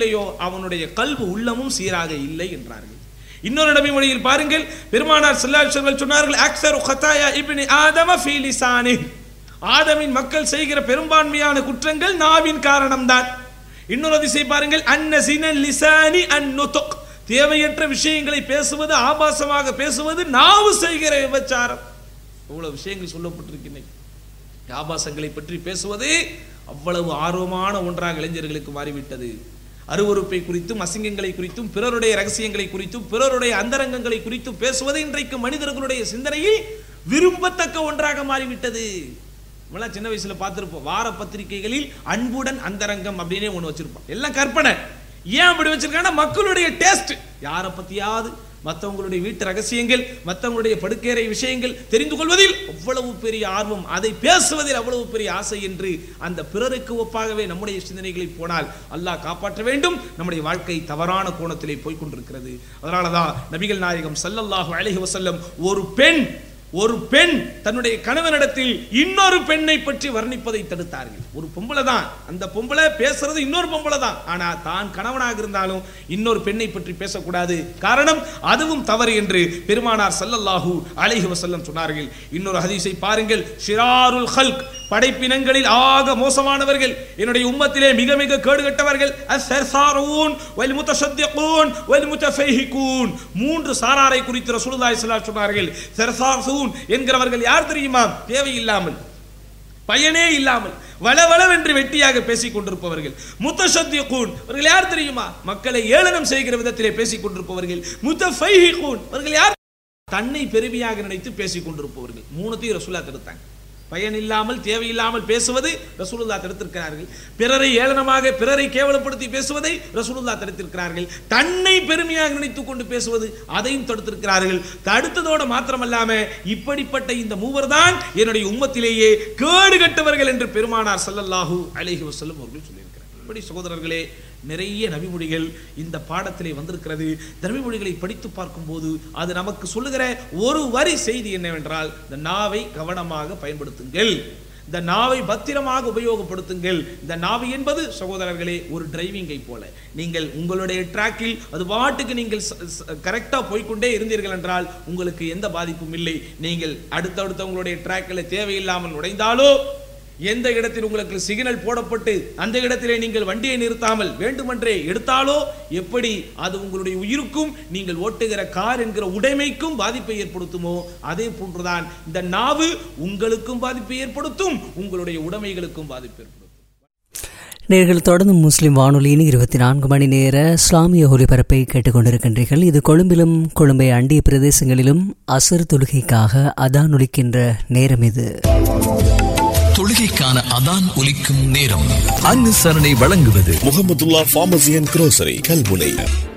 இல்லையோ அவனுடைய கல்பு உள்ளமும் சீராக இல்லை என்றார்கள். இன்னொரு நபி மொழியில் பாருங்கள், பெருமானார் ஸல்லல்லாஹு அலைஹி வஸல்லம் சொன்னார்கள், அக்ஸரு கதாயா இப்னி ஆதம ஃபீ லிசானி, ஆதமின் மக்கள் செய்கிற பெரும்பான்மையான குற்றங்கள் நாவின் காரணம்தான். இன்னொரு அதிசை பாருங்கள், அன்ன ஸினல் லிசானி அன்னுதுக், தேவையற்ற விஷயங்களை பேசுவது, ஆபாசமாக பேசுவது நாவு செய்கிற விபச்சாரம். இவ்வளவு விஷயங்கள் சொல்லப்பட்டிருக்கின்றன. ஆபாசங்களை பற்றி பேசுவது அவ்வளவு ஆர்வமான ஒன்றாக இளைஞர்களுக்கு மாறிவிட்டது. அருவருப்பை குறித்தும் அசிங்கங்களை குறித்தும் பிறருடைய ரகசியங்களை குறித்தும் பிறருடைய அந்தரங்கங்களை குறித்தும் பேசுவது இன்றைக்கு மனிதர்களுடைய சிந்தனையில் விரும்பத்தக்க ஒன்றாக மாறிவிட்டது. நம்மளாம் சின்ன வயசுல பார்த்திருப்போம், வார பத்திரிகைகளில் அன்புடன் அந்தரங்கம் அப்படின்னே ஒன்று வச்சிருப்போம். எல்லாம் கற்பனை. ஏன் அப்படி வச்சிருக்காங்கன்னா மக்களுடைய டேஸ்ட். யாரை பத்தியாவது மற்றவங்களுடைய வீட்டு ரகசியங்கள், மற்றவங்களுடைய படுக்கேறை விஷயங்கள் தெரிந்து கொள்வதில் அவ்வளவு பெரிய ஆர்வம், அதை பேசுவதில் அவ்வளவு பெரிய ஆசை என்று அந்த பிறருக்கு ஒப்பாகவே நம்முடைய சிந்தனைகளை போனால் அல்லாஹ் காப்பாற்ற வேண்டும். நம்முடைய வாழ்க்கை தவறான கோணத்திலே போய்கொண்டிருக்கிறது. அதனாலதான் நபிகள் நாயகம் ஸல்லல்லாஹு அலைஹி வஸல்லம் ஒரு பெண் தன்னுடைய கணவனிடத்தில் இன்னொரு பெண்ணை பற்றி வர்ணிப்பதை தடுத்தார்கள். ஒரு பொம்பளை தான், அந்த பொம்பளை பேசுறது இன்னொரு பொம்பளை தான், ஆனா தான் கணவனாக இருந்தாலும் இன்னொரு பெண்ணை பற்றி பேசக்கூடாது, காரணம் அதுவும் தவறு என்று பெருமானார் ஸல்லல்லாஹு அலைஹி வஸல்லம் சொன்னார்கள். இன்னொரு ஹதீஸை பாருங்கள், ஷிராருல் ஹல்க், படைப்பினங்களில் ஆக மோசமானவர்கள், என்னுடைய உம்மத்திலே மிக மிக கேடுகட்டவர்கள், அஸ்ஸர்சாரூன் வல் முத்தஷத்திகூன் வல் முத்தஃபைஹிகூன், மூன்று சாராரை குறித்து ரசூலுல்லாஹி ஸல்லல்லாஹு அலைஹி வஸல்லம் சொன்னார்கள். சர்சாரூன் என்கிறவர்கள் யார் தெரியுமா? தேவையில்லாமல், பயனே இல்லாமல் வளவளவென்று வெட்டியாக பேசிக் கொண்டிருப்பவர்கள். முத்தஷத்திகூன் அவர்கள் யார் தெரியுமா? மக்களை ஏளனம் செய்கிற விதத்திலே பேசிக் கொண்டிருப்பவர்கள். முத்தஃபைஹிகூன் அவர்கள் யார்? தன்னை பெருமையாக நினைத்து பேசிக் கொண்டிருப்பவர்கள். மூணுத்தையும் ரசூலுல்லாஹ் தடுத்தாங்க. பயன் இல்லாமல் தேவையில்லாமல் பேசுவது ரசூலுல்லாஹ் தடுத்திருக்கிறார்கள். பிறரை ஏளனமாக, பிறரை கேவலப்படுத்தி பேசுவதை ரசூலுல்லாஹ் தடுத்திருக்கிறார்கள். தன்னை பெருமையாக நினைத்துக் கொண்டு பேசுவது அதையும் தடுத்திருக்கிறார்கள். தடுத்ததோடு மாத்திரமல்லாம இப்படிப்பட்ட இந்த மூவர் தான் என்னுடைய உம்மத்திலேயே கேடுகட்டவர்கள் என்று பெருமானார் ஸல்லல்லாஹு அலைஹி வஸல்லம் அவர்கள் சொல்லியிருக்கிறார். இப்படி சகோதரர்களே, நிறைய நபிமொழிகள் இந்த பாடத்திலே வந்திருக்கிறது. நபிமொழிகளை படித்து பார்க்கும் போது அது நமக்கு சொல்லுகிற ஒரு வரி செய்தி என்னவென்றால், இந்த நாவை கவனமாக பயன்படுத்துங்கள், இந்த நாவை பத்திரமாக உபயோகப்படுத்துங்கள். இந்த நாவு என்பது சகோதரர்களே ஒரு டிரைவிங்கை போல. நீங்கள் உங்களுடைய டிராக்கில் அது பாட்டுக்கு நீங்கள் கரெக்டாக போய்கொண்டே இருந்தீர்கள் என்றால் உங்களுக்கு எந்த பாதிப்பும் இல்லை. நீங்கள் அடுத்தடுத்த உங்களுடைய டிராக்கில் தேவையில்லாமல் நுழைந்தாலோ, எந்த இடத்தில் உங்களுக்கு சிக்னல் போடப்பட்டு அந்த இடத்திலே நீங்கள் வண்டியை நிறுத்தாமல் வேண்டுமென்றே எடுத்தாலோ, எப்படி அது உங்களுடைய உயிருக்கும் நீங்கள் ஓட்டுகிற கார் என்கிற உடைமைக்கும் பாதிப்பை ஏற்படுத்துமோ, அதே போன்றுதான் இந்த நாவு உங்களுக்கும் பாதிப்பை ஏற்படுத்தும், உங்களுடைய உடைமைகளுக்கும் பாதிப்பு ஏற்படுத்தும். நேர்கள் தொடர்ந்து முஸ்லிம் வானொலியின் 24 மணி நேர இஸ்லாமிய ஒலிபரப்பை கேட்டுக்கொண்டிருக்கின்றீர்கள். இது கொழும்பிலும் கொழும்பை அண்டிய பிரதேசங்களிலும் அசர் தொழுகைக்காக அதான் ஒலிக்கின்ற நேரம். இது தொழுகைக்கான அதான் ஒலிக்கும் நேரம். அனுசரணை வழங்குவது முஹம்மதுல்லாஹ் ஃபார்மசி அண்ட் குரோசரி கல்முனை.